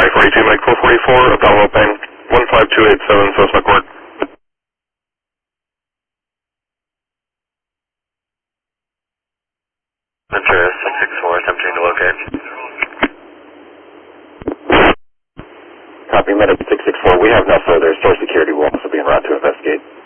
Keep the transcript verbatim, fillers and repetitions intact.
Mike forty-two, Mike four forty-four, Apollo Alpine, one five two eight seven, Cessna Court. Ventura six six four, attempting to locate. Copy, Medic six six four. We have no further. Source security will also be en route to investigate.